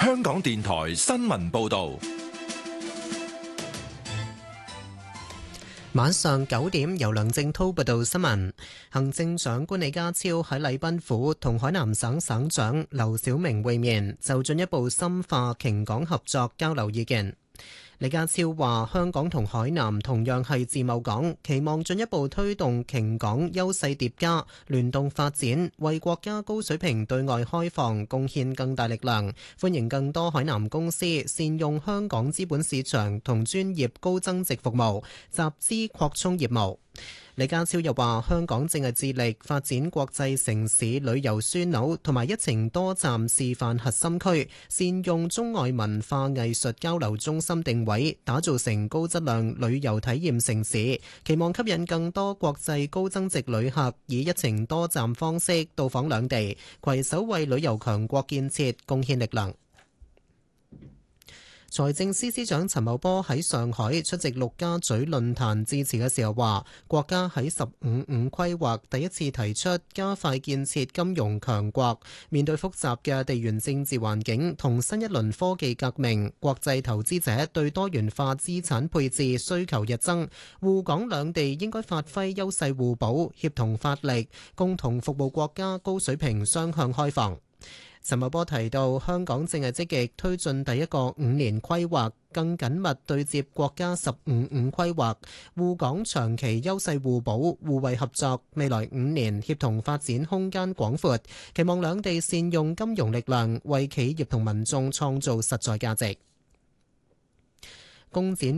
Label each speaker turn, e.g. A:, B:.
A: 香港電台新聞報道。
B: 晚上9點，由梁正濤報道新聞。行政長官李家超喺禮賓府同海南省省長劉小明會面，就進一步深化京港合作交流意見。李家超話：香港同海南同樣係自貿港，期望進一步推動京港優勢疊加、聯動發展，為國家高水平對外開放貢獻更大力量。歡迎更多海南公司善用香港資本市場同專業高增值服務，集資擴充業務。李家超又話：香港正係致力發展國際城市旅遊樞紐同埋一程多站示範核心區，善用中外文化藝術交流中心定位，打造成高質量旅遊體驗城市，期望吸引更多國際高增值旅客以一程多站方式到訪兩地，攜手為旅遊強國建設貢獻力量。財政司司長陳茂波喺上海出席陸家嘴論壇致辭嘅時候話，國家喺15+5規劃第一次提出加快建設金融強國，面對複雜嘅地緣政治環境同新一輪科技革命，國際投資者對多元化資產配置需求日增，滬港兩地應該發揮優勢互補，協同發力，共同服務國家高水平雙向開放。陳茂波提到，香港正係積極推進第一個5年規劃，更緊密對接國家15+5規劃，滬港長期優勢互補、互惠合作，未來5年協同發展空間廣闊，期望兩地善用金融力量，為企業同民眾創造實在價值。工展